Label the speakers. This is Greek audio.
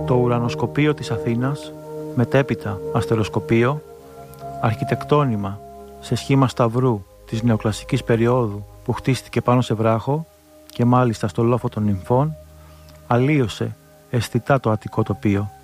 Speaker 1: Το ουρανοσκοπείο της Αθήνας, μετέπειτα αστεροσκοπείο, αρχιτεκτόνημα σε σχήμα σταυρού της νεοκλασικής περίοδου που χτίστηκε πάνω σε βράχο και μάλιστα στο λόφο των νυμφών, αλλίωσε αισθητά το αττικό τοπίο.